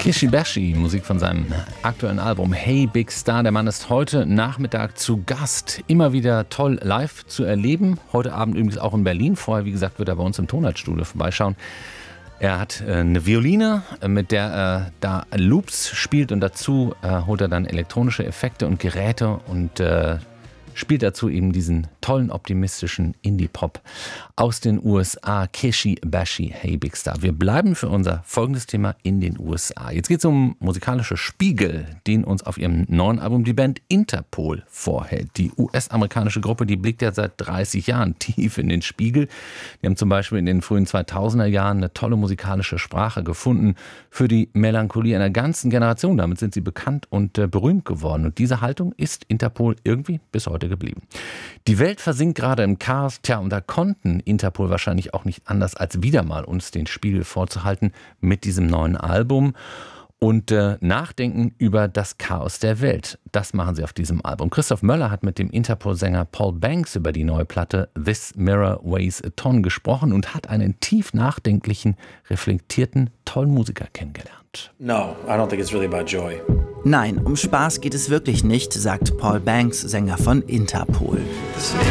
Kishi Musik von seinem aktuellen Album Hey Big Star. Der Mann ist heute Nachmittag zu Gast. Immer wieder toll live zu erleben. Heute Abend übrigens auch in Berlin. Vorher, wie gesagt, wird er bei uns im Tonartstudio vorbeischauen. Er hat eine Violine, mit der er da Loops spielt und dazu holt er dann elektronische Effekte und Geräte und spielt dazu eben diesen tollen, optimistischen Indie-Pop aus den USA, Kishi Bashi, Hey Big Star. Wir bleiben für unser folgendes Thema in den USA. Jetzt geht es um musikalische Spiegel, den uns auf ihrem neuen Album die Band Interpol vorhält. Die US-amerikanische Gruppe, die blickt ja seit 30 Jahren tief in den Spiegel. Die haben zum Beispiel in den frühen 2000er Jahren eine tolle musikalische Sprache gefunden für die Melancholie einer ganzen Generation. Damit sind sie bekannt und berühmt geworden. Und diese Haltung ist Interpol irgendwie bis heute geblieben. Die Welt versinkt gerade im Chaos. Tja, und da konnten Interpol wahrscheinlich auch nicht anders, als wieder mal uns den Spiegel vorzuhalten mit diesem neuen Album und nachdenken über das Chaos der Welt. Das machen sie auf diesem Album. Christoph Möller hat mit dem Interpol-Sänger Paul Banks über die neue Platte This Mirror Weighs a Ton gesprochen und hat einen tief nachdenklichen, reflektierten, tollen Musiker kennengelernt. No, I don't think it's really about joy. Nein, um Spaß geht es wirklich nicht, sagt Paul Banks, Sänger von Interpol.